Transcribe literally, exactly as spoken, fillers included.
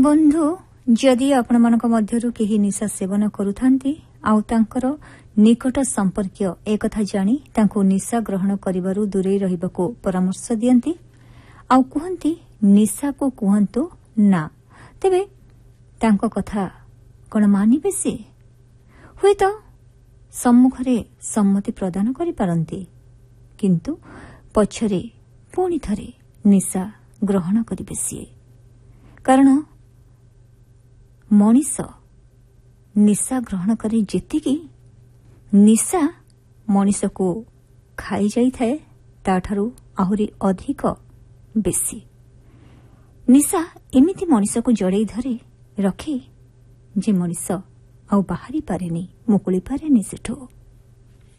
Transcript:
बंधु जदि आपण मानक मध्यरु केही निशा सेवन करूथांती आउ तांकर निकट संपर्कीय एकथा जानी तांको निशा ग्रहण करिबारु दूरे रहिबाको परामर्श दियंती आउ कुहंती निशा को कुहंतो ना तेबे तांको कथा कोन मानिबे से हुई तो सम्मुखरे सम्मति प्रदान करि पारंती किंतु पछरे पुणी थरे निशा ग्रहण करिबे से कारण मनीष निशा ग्रहण करी जेतिकी निशा मनीष को खाई जाई थाए ताठारु आहुरी अधिक बेसी निशा एमिति मनीष को जड़े धरे रखे जे मनीष आउ बाहरी पारेनी मुकुली पारेनी सेठो।